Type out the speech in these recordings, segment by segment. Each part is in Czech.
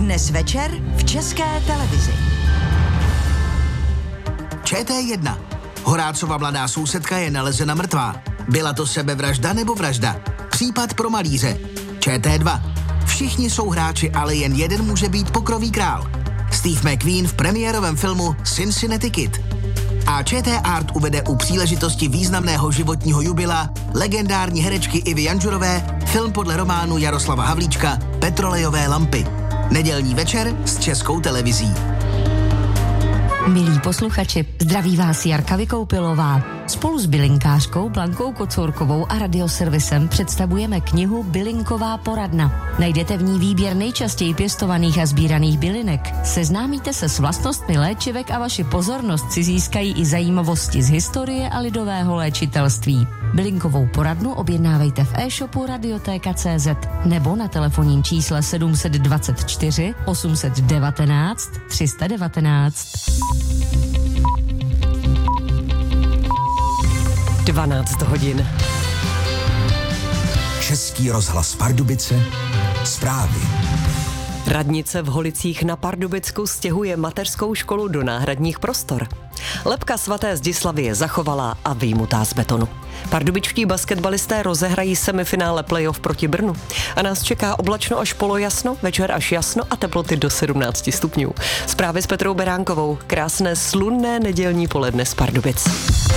Dnes večer v České televizi. ČT1. Horácova mladá sousedka je nalezena mrtvá. Byla to sebevražda nebo vražda? Případ pro malíře. ČT2. Všichni jsou hráči, ale jen jeden může být pokrový král. Steve McQueen v premiérovém filmu Cincinnati Kid. A ČT Art uvede u příležitosti významného životního jubila legendární herečky Ivy Janžurové film podle románu Jaroslava Havlíčka Petrolejové lampy. Nedělní večer s Českou televizí. Milí posluchači, zdraví vás Jarka Vykoupilová. Spolu s bylinkářkou Blankou Kocourkovou a radioservisem představujeme knihu Bylinková poradna. Najdete v ní výběr nejčastěji pěstovaných a sbíraných bylinek. Seznámíte se s vlastnostmi léčivek a vaši pozornost si získají i zajímavosti z historie a lidového léčitelství. Bylinkovou poradnu objednávejte v e-shopu Radioteka.cz nebo na telefonním čísle 724 819 319. 12 hodin. Český rozhlas Pardubice. Zprávy. Radnice v Holicích na Pardubicku stěhuje mateřskou školu do náhradních prostor. Lebka svaté Zdislavy je zachovalá a vyjmutá z betonu. Pardubičtí basketbalisté rozehrají semifinále playoff proti Brnu. A nás čeká oblačno až polojasno, večer až jasno a teploty do 17 stupňů. Zprávy s Petrou Beránkovou. Krásné slunné nedělní poledne z Pardubic.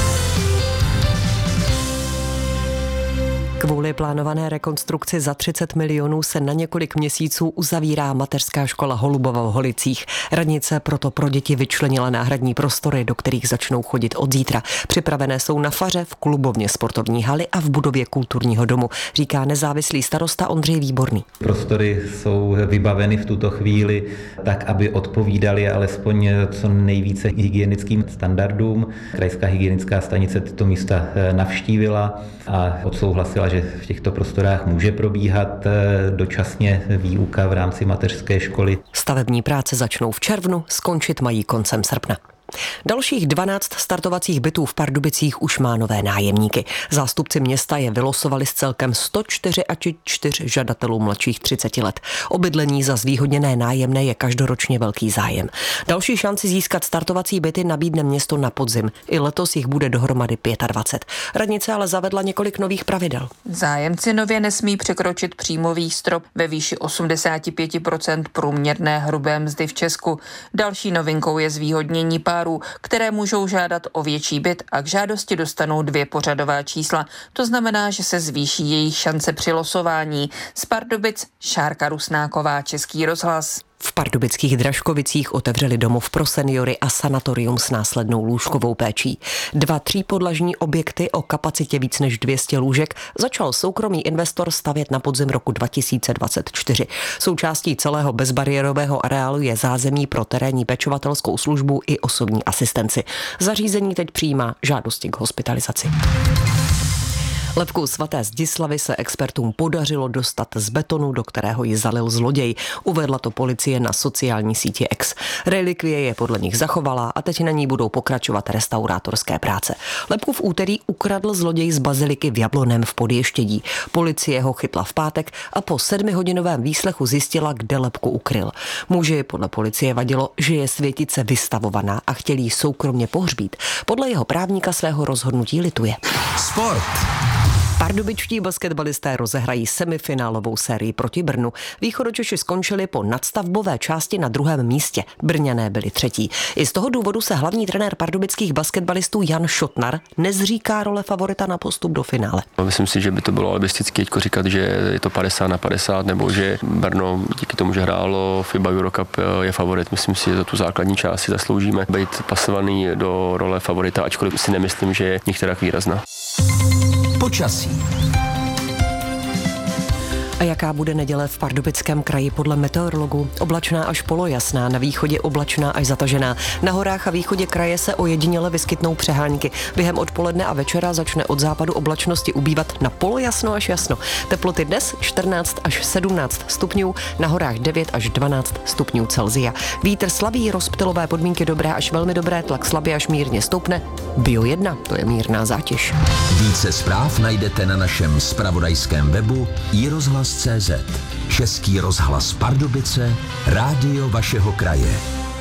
Kvůli plánované rekonstrukci za 30 milionů se na několik měsíců uzavírá mateřská škola Holubova v Holicích. Radnice proto pro děti vyčlenila náhradní prostory, do kterých začnou chodit od zítra. Připravené jsou na faře, v klubovně sportovní haly a v budově kulturního domu, říká nezávislý starosta Ondřej Výborný. Prostory jsou vybaveny v tuto chvíli tak, aby odpovídaly alespoň co nejvíce hygienickým standardům. Krajská hygienická stanice tyto místa navštívila a odsouhlasila, že v těchto prostorách může probíhat dočasně výuka v rámci mateřské školy. Stavební práce začnou v červnu, skončit mají koncem srpna. Dalších 12 startovacích bytů v Pardubicích už má nové nájemníky. Zástupci města je vylosovali z celkem 104 žadatelů mladších 30 let. O bydlení za zvýhodněné nájemné je každoročně velký zájem. Další šanci získat startovací byty nabídne město na podzim. I letos jich bude dohromady 25. Radnice ale zavedla několik nových pravidel. Zájemci nově nesmí překročit příjmový strop ve výši 85% průměrné hrubé mzdy v Česku. Další novinkou je zvýhodnění párů, které můžou žádat o větší byt a k žádosti dostanou 2 pořadová čísla. To znamená, že se zvýší jejich šance při losování. Z Pardubic Šárka Rusnáková, Český rozhlas. V pardubických Dražkovicích otevřeli domov pro seniory a sanatorium s následnou lůžkovou péčí. 2 třípodlažní objekty o kapacitě víc než 200 lůžek začal soukromý investor stavět na podzim roku 2024. Součástí celého bezbariérového areálu je zázemí pro terénní pečovatelskou službu i osobní asistenci. Zařízení teď přijímá žádosti k hospitalizaci. Lebku svaté Zdislavy se expertům podařilo dostat z betonu, do kterého ji zalil zloděj. Uvedla to policie na sociální síti X. Relikvie je podle nich zachovalá a teď na ní budou pokračovat restaurátorské práce. Lebku v úterý ukradl zloděj z baziliky v Jablonném v Podještědí. Policie ho chytla v pátek a po 7hodinovém výslechu zjistila, kde lebku ukryl. Muži podle policie vadilo, že je světice vystavovaná a chtěli ji soukromně pohřbít. Podle jeho právníka svého rozhodnutí lituje. Sport. Pardubičtí basketbalisté rozehrají semifinálovou sérii proti Brnu. Východočeši skončili po nadstavbové části na 2. místě. Brňané byli 3. I z toho důvodu se hlavní trenér pardubických basketbalistů Jan Šotnar nezříká role favorita na postup do finále. Myslím si, že by to bylo alibisticky říkat, že je to 50-50, nebo že Brno díky tomu, že hrálo FIBA Eurocup, je favorit. Myslím si, že za tu základní část si zasloužíme být pasovaný do role favorita, ačkoliv si nemyslím, že je některak výrazná. Počasí. A jaká bude neděle v Pardubickém kraji podle meteorologů? Oblačná až polojasná, na východě oblačná až zatažená. Na horách a východě kraje se ojediněle vyskytnou přehánky. Během odpoledne a večera začne od západu oblačnosti ubývat na polojasno až jasno. Teploty dnes 14 až 17 stupňů, na horách 9 až 12 stupňů Celsia. Vítr slabý, rozptylové podmínky dobré až velmi dobré, tlak slabě až mírně stoupne. Bio 1, to je mírná zátěž. Více zpráv najdete na našem zpravodajském webu iRozhlas.cz. rozhlas.cz. Český rozhlas Pardubice, rádio vašeho kraje.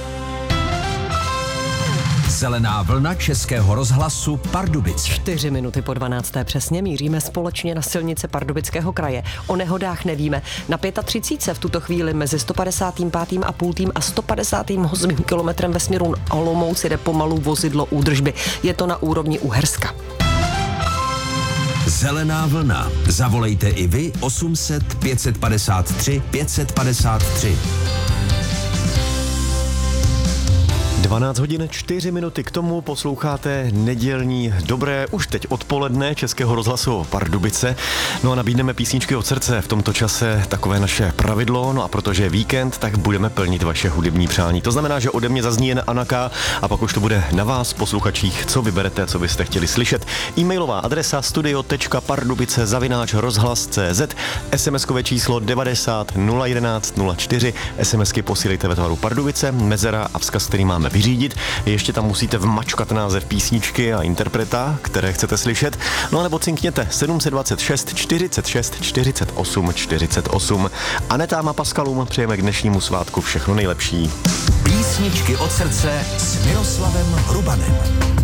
Zelená vlna Českého rozhlasu Pardubice. 4 minuty po 12. přesně míříme společně na silnice Pardubického kraje. O nehodách nevíme. Na 35 v tuto chvíli mezi 155,5 a 158 kilometrem ve směru Olomouc jede pomalu vozidlo údržby. Je to na úrovni Uherska. Zelená vlna. Zavolejte i vy 800 553 553. 12 hodin 4 minuty k tomu posloucháte nedělní dobré už teď odpoledne Českého rozhlasu Pardubice. No a nabídneme písničky od srdce, v tomto čase takové naše pravidlo, no a protože je víkend, tak budeme plnit vaše hudební přání. To znamená, že ode mě zazní jen Anaka a pak už to bude na vás, posluchačích, co vyberete, co byste chtěli slyšet. E-mailová adresa studio.pardubice@rozhlas.cz, SMS-kové číslo 90 011 04, SMSky posílejte ve tvaru Pardubice, mezera a vzkaz, který máme vyřídit. Ještě tam musíte vmačkat název písničky a interpreta, které chcete slyšet. No nebo cinkněte 726 46 48 48. Anetám a Paskalům přejeme k dnešnímu svátku všechno nejlepší. Písničky od srdce s Miroslavem Hrubanem.